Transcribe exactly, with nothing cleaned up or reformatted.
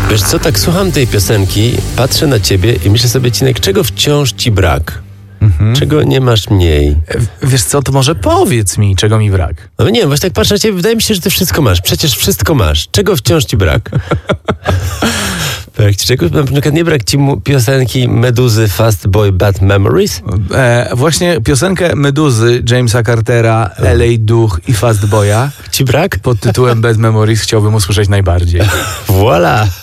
Wiesz co, tak słucham tej piosenki, patrzę na ciebie i myślę sobie, Cinek, czego wciąż ci brak? Mhm. Czego nie masz mniej? Wiesz co, to może powiedz mi, czego mi brak. No nie wiem, właśnie tak patrzę na ciebie, wydaje mi się, że ty wszystko masz. Przecież wszystko masz. Czego wciąż ci brak? Brak ci czego? Na przykład nie brak ci mu piosenki Meduzy Fast Boy Bad Memories? E, właśnie piosenkę Meduzy Jamesa Cartera, L A Duch i Fast Boya Ci brak? pod tytułem Bad Memories chciałbym usłyszeć najbardziej. Voilà!